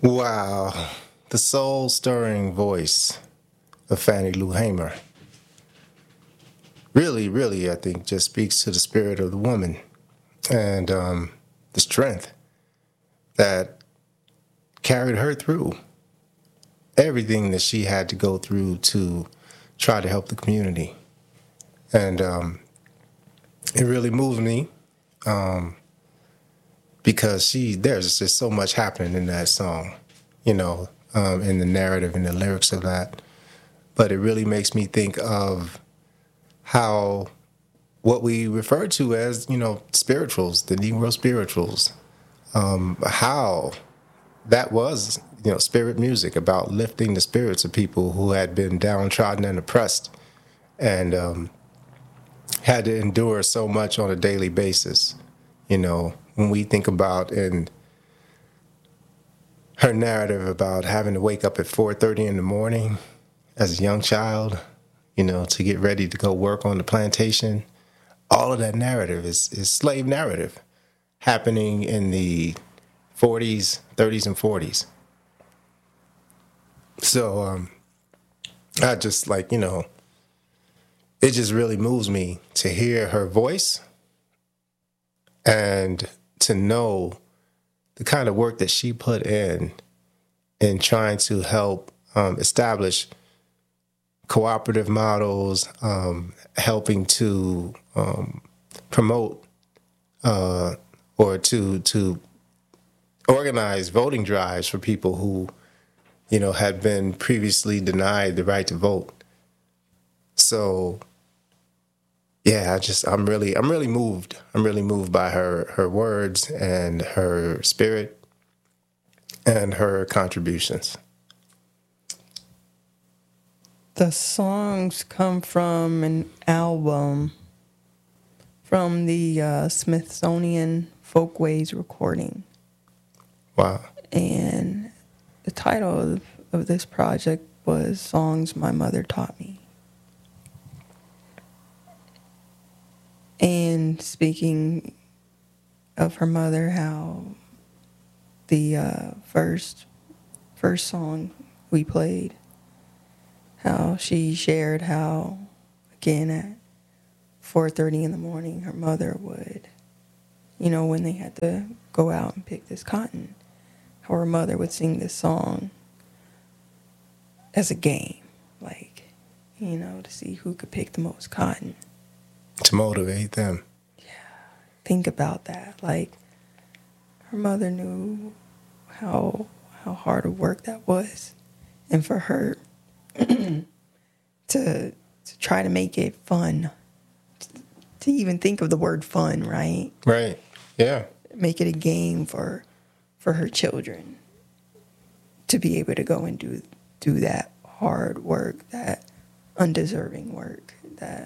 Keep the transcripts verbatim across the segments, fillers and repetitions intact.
Wow. The soul stirring voice of Fannie Lou Hamer really, really, I think, just speaks to the spirit of the woman and um, the strength that carried her through everything that she had to go through to try to help the community. And um, it really moved me um, because she there's just so much happening in that song, you know, um, in the narrative and the lyrics of that. But it really makes me think of how what we refer to as, you know, spirituals, the Negro spirituals, um, how that was, you know, spirit music about lifting the spirits of people who had been downtrodden and oppressed and um, had to endure so much on a daily basis. You know, when we think about in her narrative about having to wake up at four thirty in the morning as a young child, you know, to get ready to go work on the plantation, all of that narrative is, is slave narrative happening in the forties, thirties, and forties. So um, I just like, you know, it just really moves me to hear her voice and to know the kind of work that she put in in trying to help um, establish cooperative models, um, helping to um, promote uh, or to to organize voting drives for people who, you know, had been previously denied the right to vote. So, yeah, I just I'm really I'm really moved. I'm really moved by her her words and her spirit and her contributions. The songs come from an album from the uh, Smithsonian Folkways recording. Wow. And the title of, of this project was Songs My Mother Taught Me. And speaking of her mother, how the uh, first first song we played, how she shared how, again, at four thirty in the morning, her mother would, you know, when they had to go out and pick this cotton, how her mother would sing this song as a game, like, you know, to see who could pick the most cotton. To motivate them. Yeah, think about that. Like, her mother knew how how hard of work that was, and for her to to try to make it fun, to even think of the word fun, right? Right. Yeah. Make it a game for for her children to be able to go and do do that hard work, that undeserving work that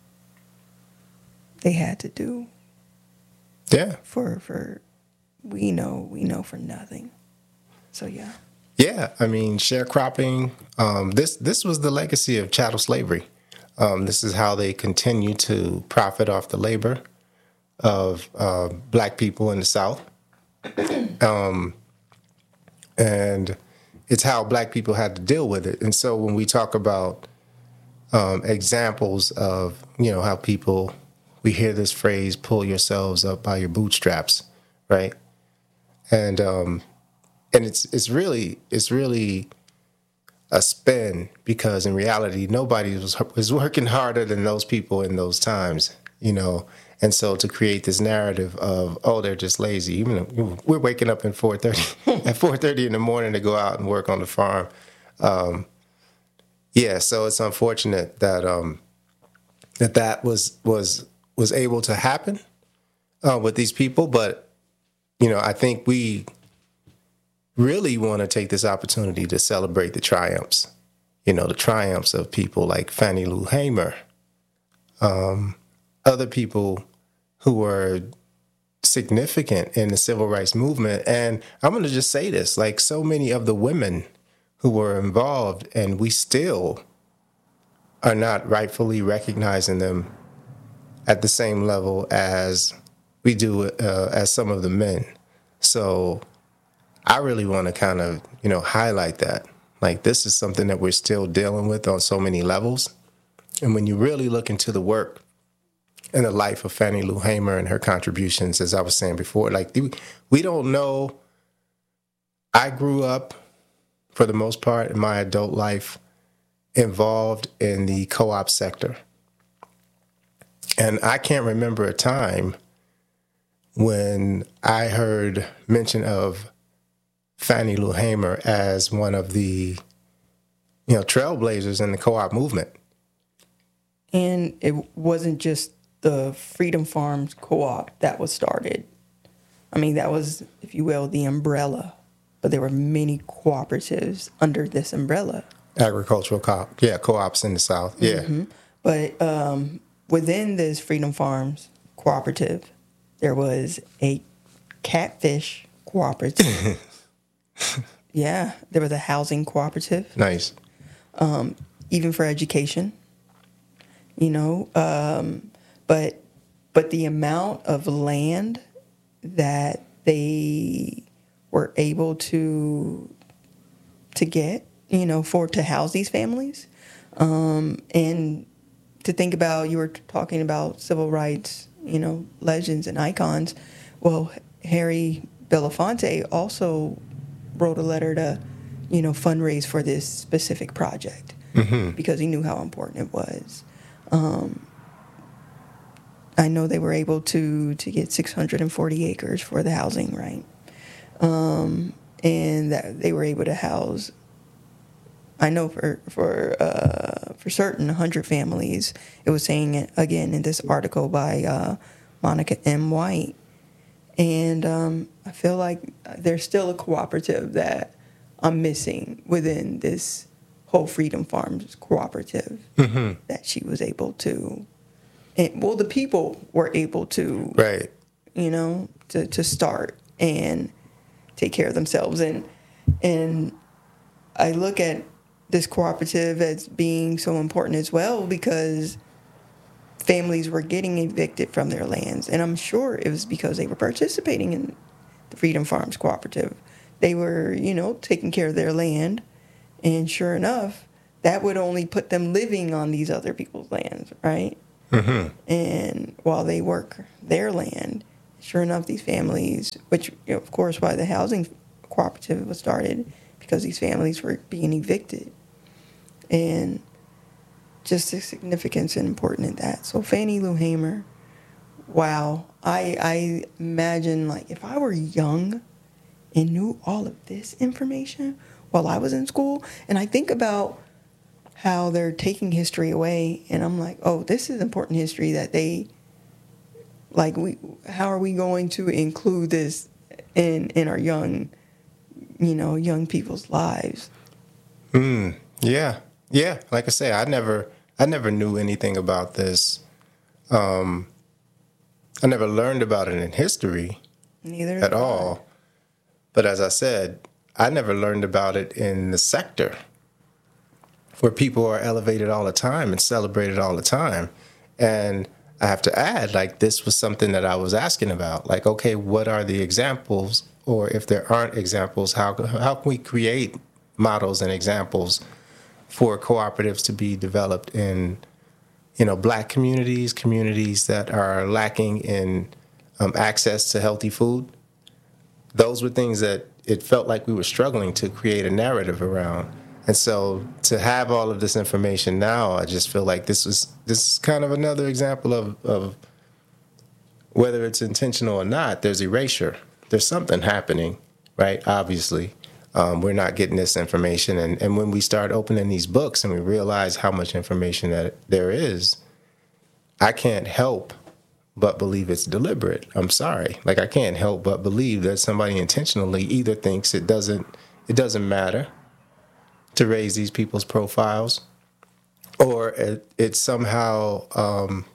they had to do. Yeah. For for we know we know for nothing. So yeah. Yeah, I mean, sharecropping. Um, this this was the legacy of chattel slavery. Um, this is how they continue to profit off the labor of uh, black people in the South, um, and it's how black people had to deal with it. And so when we talk about um, examples of, you know, how people, we hear this phrase, "Pull yourselves up by your bootstraps," right? And um, and it's it's really it's really a spin, because in reality nobody was was working harder than those people in those times, you know. And so to create this narrative of, oh, they're just lazy, even though we're waking up at four thirty at four thirty in the morning to go out and work on the farm. Um, yeah, so it's unfortunate that um, that that was was was able to happen uh, with these people, but you know, I think we really want to take this opportunity to celebrate the triumphs, you know, the triumphs of people like Fannie Lou Hamer, um, other people who were significant in the civil rights movement. And I'm going to just say this, like so many of the women who were involved, and we still are not rightfully recognizing them at the same level as we do uh, as some of the men. So I really want to kind of, you know, highlight that. Like, this is something that we're still dealing with on so many levels. And when you really look into the work and the life of Fannie Lou Hamer and her contributions, as I was saying before, like, we don't know. I grew up, for the most part, in my adult life, involved in the co-op sector. And I can't remember a time when I heard mention of Fannie Lou Hamer as one of the, you know, trailblazers in the co-op movement. And it wasn't just the Freedom Farms co-op that was started. I mean, that was, if you will, the umbrella. But there were many cooperatives under this umbrella. Agricultural co-op, yeah, co-ops in the South, yeah. Mm-hmm. But um, within this Freedom Farms cooperative, there was a catfish cooperative. Yeah, there was a housing cooperative. Nice. Um, even for education, you know. Um, but but the amount of land that they were able to to get, you know, for to house these families, um, and to think about, you were talking about civil rights, you know, legends and icons. Well, Harry Belafonte also wrote a letter to, you know, fundraise for this specific project, mm-hmm. because he knew how important it was. Um, I know they were able to to get six hundred forty acres for the housing, right? Um, and that they were able to house, I know for for uh, for certain, one hundred families. It was saying, again, in this article by uh, Monica M. White. And um, I feel like there's still a cooperative that I'm missing within this whole Freedom Farms cooperative, mm-hmm. that she was able to, and, well, the people were able to, right, you know, to, to start and take care of themselves. And and I look at this cooperative as being so important as well, because families were getting evicted from their lands. And I'm sure it was because they were participating in the Freedom Farms Cooperative. They were, you know, taking care of their land. And sure enough, that would only put them living on these other people's lands, right? Mm-hmm. And while they work their land, sure enough, these families, which, you know, of course, why the housing cooperative was started, because these families were being evicted. And just the significance and importance in that. So Fannie Lou Hamer, wow. I I imagine, like, if I were young and knew all of this information while I was in school, and I think about how they're taking history away, and I'm like, oh, this is important history that they, like, we, how are we going to include this in in our young, you know, young people's lives? Mm, yeah. Yeah, like I say, I never, I never knew anything about this. Um, I never learned about it in history, neither at all. But as I said, I never learned about it in the sector, where people are elevated all the time and celebrated all the time. And I have to add, like, this was something that I was asking about. Like, okay, what are the examples? Or if there aren't examples, how how can we create models and examples for cooperatives to be developed in, you know, Black communities, communities that are lacking in um, access to healthy food? Those were things that it felt like we were struggling to create a narrative around. And so to have all of this information now, I just feel like this was this is kind of another example of, of whether it's intentional or not, there's erasure. There's something happening, right? Obviously. Um, we're not getting this information. And, and when we start opening these books and we realize how much information that there is, I can't help but believe it's deliberate. I'm sorry. Like, I can't help but believe that somebody intentionally either thinks it doesn't it doesn't matter to raise these people's profiles, or it, it somehow um,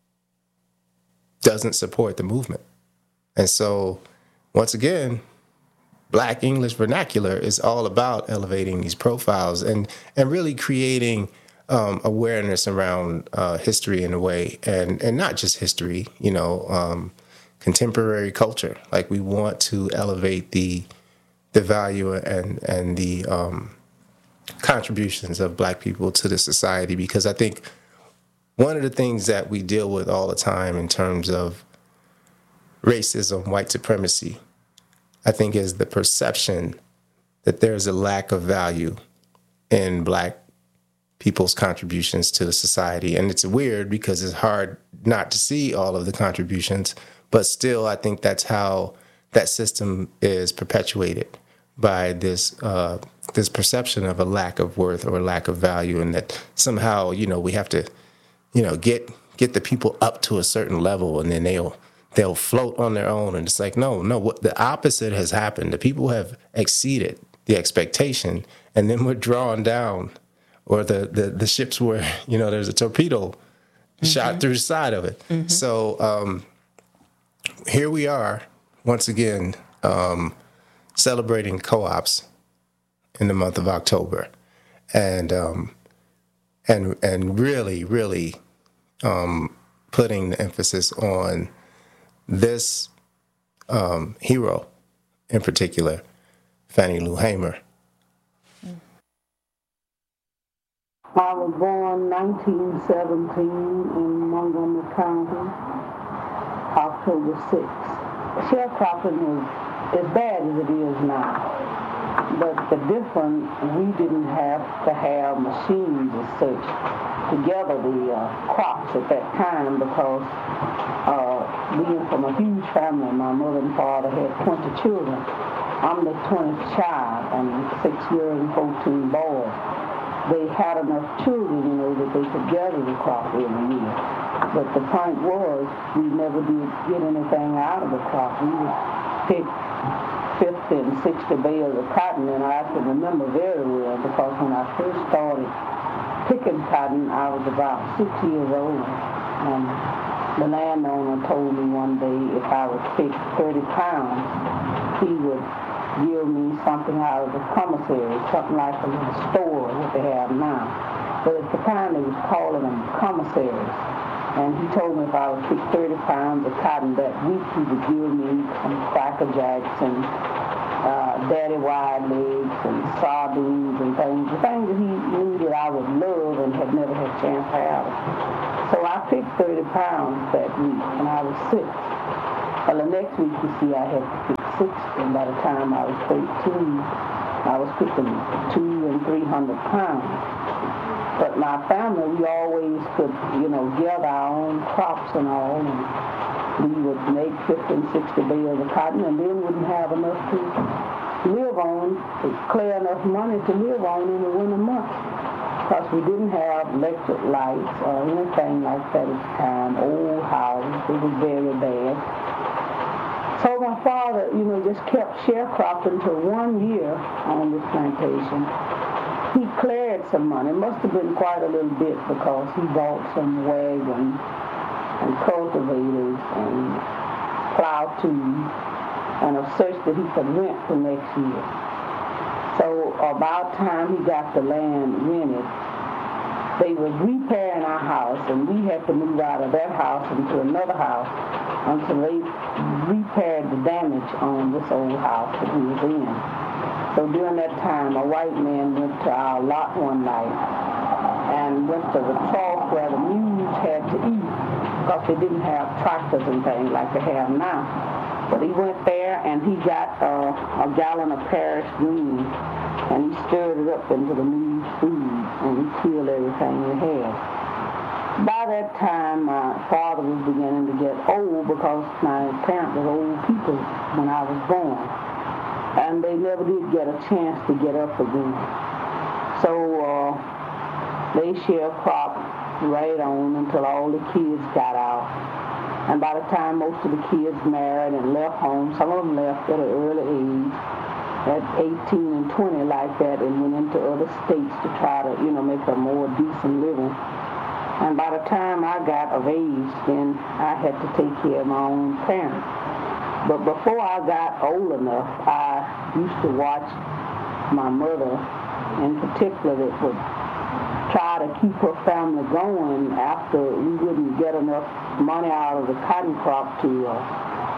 doesn't support the movement. And so, once again, Black English Vernacular is all about elevating these profiles and, and really creating um, awareness around uh, history in a way, and, and not just history, you know, um, contemporary culture. Like, we want to elevate the the value and and the um, contributions of Black people to the society, because I think one of the things that we deal with all the time in terms of racism, white supremacy, I think is the perception that there's a lack of value in Black people's contributions to the society. And it's weird because it's hard not to see all of the contributions, but still I think that's how that system is perpetuated, by this uh, this perception of a lack of worth or a lack of value, and that somehow, you know, we have to, you know, get get the people up to a certain level, and then they'll they'll float on their own. And it's like, no, no, what the opposite has happened. The people have exceeded the expectation, and then we're drawn down, or the the, the ships were, you know, there's a torpedo mm-hmm. shot through the side of it. Mm-hmm. So um, here we are once again. Um, celebrating co-ops in the month of October, and um, and and really, really um, putting the emphasis on this um, hero in particular, Fannie Lou Hamer. I was born nineteen seventeen in Montgomery County, October sixth. Sharecropping was as bad as it is now. But the difference, we didn't have to have machines as such to gather the uh, crops at that time, because uh, being from a huge family, my mother and father had twenty children. I'm the twentieth child, and six girls and fourteen boys. They had enough children, you know, that they could gather the crop every year. But the point was, we never did get anything out of the crop. We would pick fifty and sixty bales of cotton, and I can remember very well, because when I first started picking cotton, I was about six years old, and the landowner told me one day if I would pick thirty pounds, he would give me something out of the commissary, something like a little store, what they have now. But at the time, they was calling them commissaries. And he told me if I would pick thirty pounds of cotton that week, he would give me some Cracker Jacks and uh, Daddy Wide Legs and sardines and things, the things that he knew that I would love and had never had a chance to have. So I picked thirty pounds that week, and I was six. Well, the next week, you see, I had to pick sixty, and by the time I was thirteen, I was picking two and three hundred pounds. But my family, we always could, you know, gather our own crops and all, and we would make fifty and sixty bales of cotton, and then wouldn't have enough to live on, to clear enough money to live on in the winter months, because we didn't have electric lights or anything like that at the time. Old houses, it was very bad. So my father, you know, just kept sharecropping for one year on this plantation. He cleared some money. It must have been quite a little bit, because he bought some wagons and cultivators and plow tools and of such that he could rent the next year. So about time he got the land rented, they was repairing our house, and we had to move out of that house into another house until they repaired the damage on this old house that we was in. So during that time, a white man went to our lot one night and went to the trough where the mules had to eat, because they didn't have tractors and things like they have now. But he went there, and he got uh, a gallon of Paris green, and he stirred it up into the mules' food, and he killed everything we had. By that time, my father was beginning to get old, because my parents were old people when I was born. And they never did get a chance to get up again. So uh, they sharecropped right on until all the kids got out. And by the time most of the kids married and left home, some of them left at an early age, at eighteen and twenty like that, and went into other states to try to, you know, make a more decent living. And by the time I got of age, then I had to take care of my own parents. But before I got old enough, I used to watch my mother, in particular, that would try to keep her family going after we wouldn't get enough money out of the cotton crop to uh,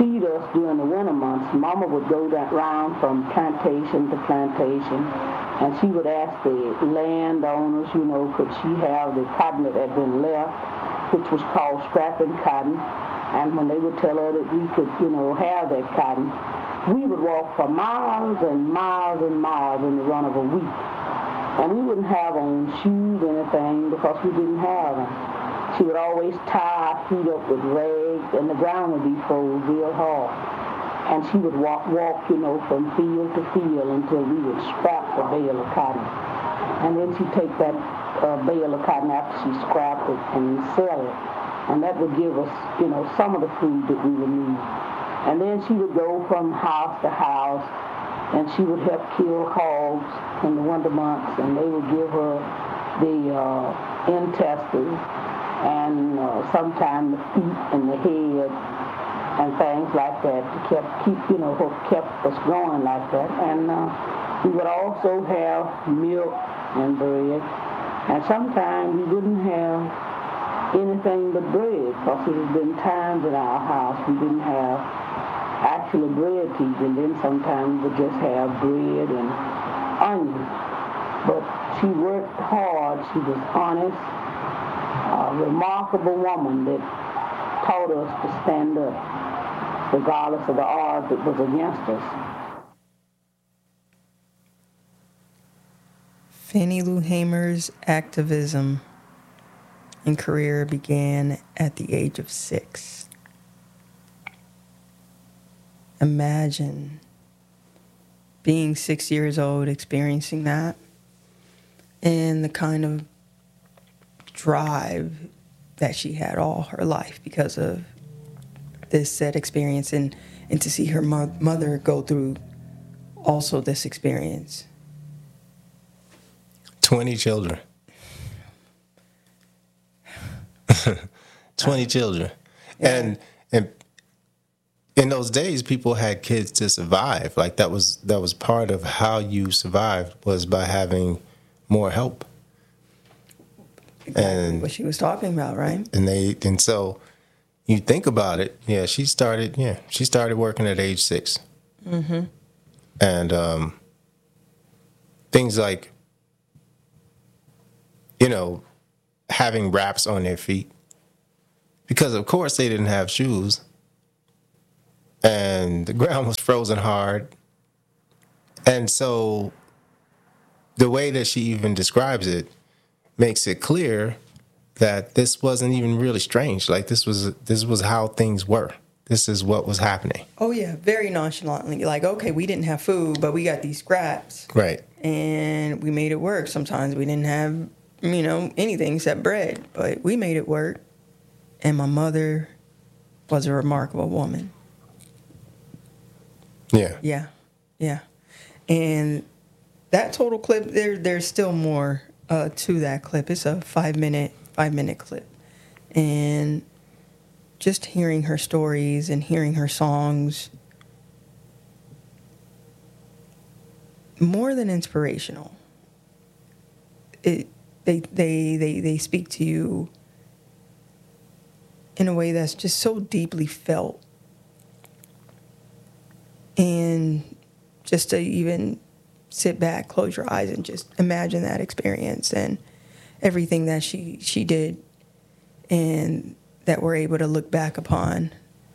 feed us during the winter months, Mama would go down from plantation to plantation, and she would ask the landowners, you know, could she have the cotton that had been left, which was called scrapping cotton. And when they would tell her that we could, you know, have that cotton, we would walk for miles and miles and miles in the run of a week. And we wouldn't have on shoes or anything because we didn't have them. She would always tie our feet up with rags, and the ground would be froze real hard. And she would walk, walk, you know, from field to field until we would scrap a bale of cotton. And then she'd take that uh, bale of cotton after she scrapped it and sell it. And that would give us, you know, some of the food that we would need. And then she would go from house to house, and she would help kill hogs in the winter months, and they would give her the uh, intestines and uh, sometimes the feet and the head and things like that to keep, keep you know, what kept us going like that. And uh, we would also have milk and bread, and sometimes we wouldn't have anything but bread, because there has been times in our house we didn't have actually bread to eat, and then sometimes we would just have bread and onions. But she worked hard, she was honest, a remarkable woman that taught us to stand up regardless of the odds that was against us. Fannie Lou Hamer's activism and career began at the age of six. Imagine being six years old, experiencing that, and the kind of drive that she had all her life because of this said experience, and, and to see her mo- mother go through also this experience. twenty children. twenty children. Yeah. And and in those days people had kids to survive. Like that was that was part of how you survived, was by having more help. Exactly And what she was talking about, right? and they and so you think about it, yeah, she started yeah, she started working at age six. Mm-hmm. And um things like, you know, having wraps on their feet, because of course they didn't have shoes, and the ground was frozen hard. And so the way that she even describes it makes it clear that this wasn't even really strange. Like this was this was how things were. This is what was happening. Oh yeah, very nonchalantly. Like, okay, we didn't have food, but we got these scraps, Right. and we made it work. Sometimes we didn't have, you know, anything except bread, but we made it work. And my mother was a remarkable woman. Yeah. Yeah, yeah. And that total clip, there, there's still more uh, to that clip. It's a five minute, five minute clip, and just hearing her stories and hearing her songs, more than inspirational. It they they they they speak to you in a way that's just so deeply felt. And just to even sit back, close your eyes, and just imagine that experience and everything that she, she did, and that we're able to look back upon.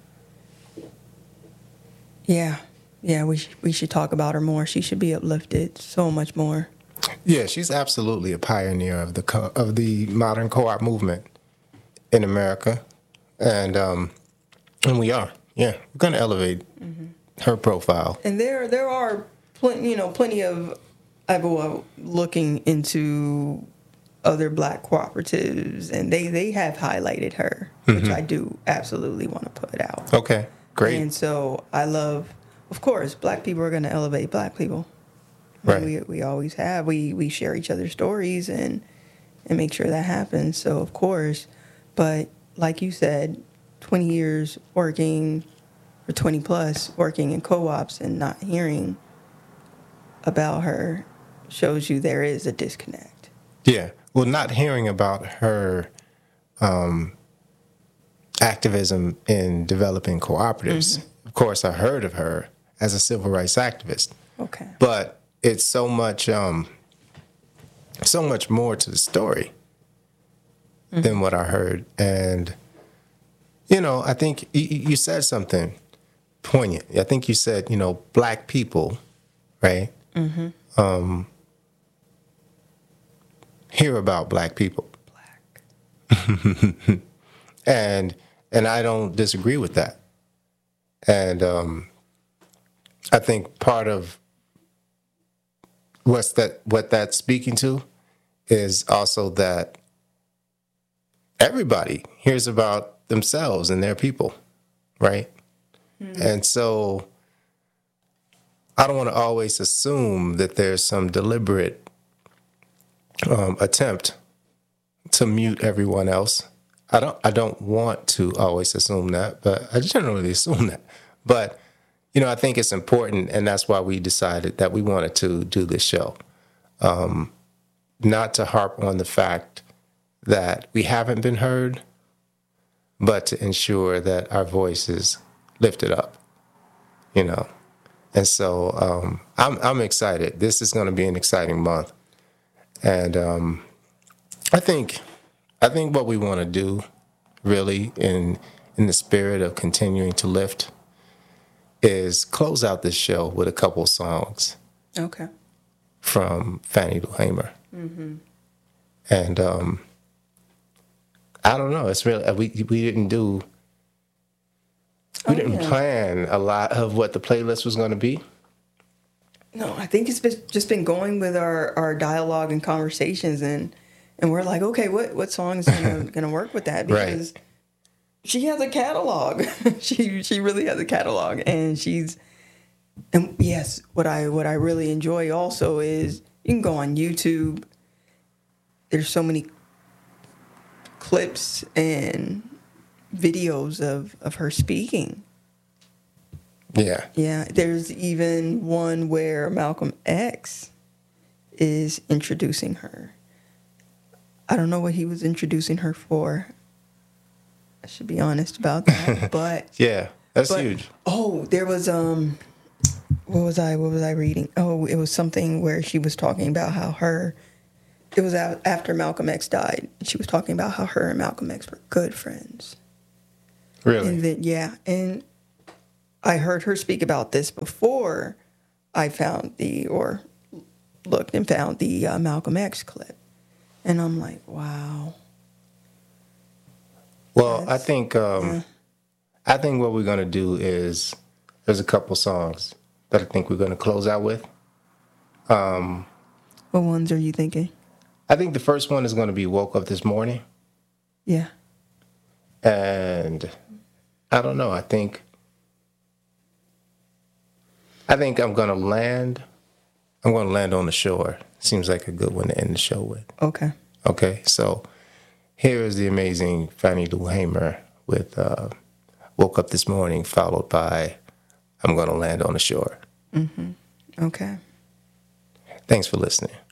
Yeah, yeah, we, sh- we should talk about her more. She should be uplifted so much more. Yeah, she's absolutely a pioneer of the co- of the modern co-op movement in America, and um, and we are. Yeah, we're going to elevate mm-hmm. her profile. And there there are plenty, you know, plenty of people looking into other black cooperatives, and they, they have highlighted her, mm-hmm. which I do absolutely want to put out. Okay, great. And so I love, of course, black people are going to elevate black people. Right. We we always have. We we share each other's stories and and make sure that happens. So of course, but like you said, twenty years working, or twenty plus working in co-ops and not hearing about her shows you there is a disconnect. Yeah. Well, not hearing about her um, activism in developing cooperatives, mm-hmm. of course, I heard of her as a civil rights activist. Okay. But it's so much, um, so much more to the story mm-hmm. than what I heard. And, you know, I think you, you said something poignant. I think you said, you know, black people, right? Mm-hmm. Um, hear about black people. Black. and and I don't disagree with that. And um, I think part of what's that what that's speaking to is also that everybody hears about themselves and their people, right? Mm-hmm. And so I don't want to always assume that there's some deliberate um, attempt to mute everyone else. I don't I don't want to always assume that, but I generally assume that. But, you know, I think it's important, and that's why we decided that we wanted to do this show. Um, not to harp on the fact that we haven't been heard, but to ensure that our voice is lifted up, you know. And so um, I'm I'm excited. This is going to be an exciting month. And um, I think I think what we want to do, really, in in the spirit of continuing to lift, is close out this show with a couple songs. Okay. From Fannie Lou Hamer. Mm-hmm. And um, I don't know. It's really we we didn't do. We oh, didn't yeah. plan a lot of what the playlist was going to be. No, I think it's been, just been going with our, our dialogue and conversations, and and we're like, okay, what what song is gonna, gonna work with that? Because right. she has a catalog. she she really has a catalog, and she's and yes, what I what I really enjoy also is you can go on YouTube. There's so many clips and videos of, of her speaking. Yeah. Yeah. There's even one where Malcolm X is introducing her. I don't know what he was introducing her for. I should be honest about that. But yeah, that's but, huge. Oh, there was um what was I what was I reading? Oh, it was something where she was talking about how her it was after Malcolm X died. She was talking about how her and Malcolm X were good friends. Really? And then, yeah. And I heard her speak about this before I found the, or looked and found the uh, Malcolm X clip. And I'm like, wow. Well, That's, I think um, yeah. I think what we're going to do is, there's a couple songs that I think we're going to close out with. Um, what ones are you thinking? I think the first one is going to be Woke Up This Morning. Yeah. And I don't know. I think I think I'm going to land. I'm going to land on the shore. Seems like a good one to end the show with. Okay. Okay. So here is the amazing Fannie Lou Hamer with uh, Woke Up This Morning, followed by I'm going to Land on the Shore. Mm-hmm. Okay. Thanks for listening.